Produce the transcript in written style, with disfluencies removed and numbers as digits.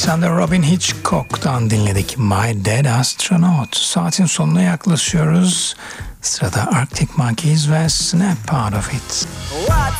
Alexander Robin Hitchcock'tan dinledik My Dead Astronaut. Saatin sonuna yaklaşıyoruz. Sırada Arctic Monkeys ve Snap Out of It. What's